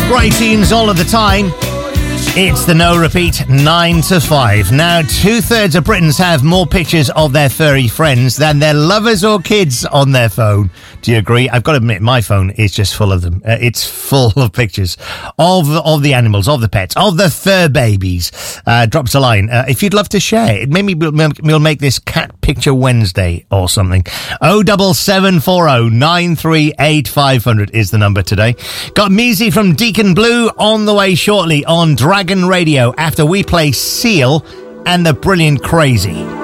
Great tunes all of the time. It's the No Repeat 9 to 5. Now, 2/3 of Britons have more pictures of their furry friends than their lovers or kids on their phone. Do you agree? I've got to admit, my phone is just full of them. It's full of pictures of the animals, of the pets, of the fur babies. Drop us a line if you'd love to share it. Maybe we'll make this Cat Picture Wednesday or something. 07740 938 500 is the number today. Got Measy from Deacon Blue on the way shortly on Dragon Radio after we play Seal and the Brilliant Crazy.